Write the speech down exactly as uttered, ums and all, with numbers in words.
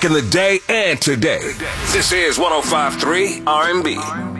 back in the day and today. This is one oh five point three R and B.